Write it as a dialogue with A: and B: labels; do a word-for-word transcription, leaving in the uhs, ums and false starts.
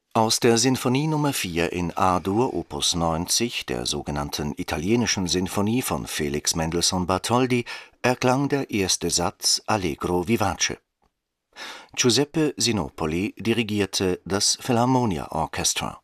A: Aus der Sinfonie Nummer vier in A-Dur Opus neunzig, der sogenannten Italienischen Sinfonie von Felix Mendelssohn Bartholdy, erklang der erste Satz Allegro vivace. Giuseppe Sinopoli dirigierte das Philharmonia Orchestra